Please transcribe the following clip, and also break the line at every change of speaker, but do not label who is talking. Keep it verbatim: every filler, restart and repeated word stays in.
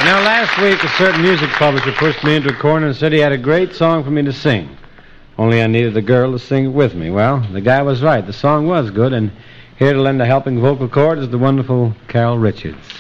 Now, last week, a certain music publisher pushed me into a corner and said he had a great song for me to sing. Only I needed a girl to sing it with me. Well, the guy was right. The song was good, and here to lend a helping vocal chord is the wonderful Carol Richards.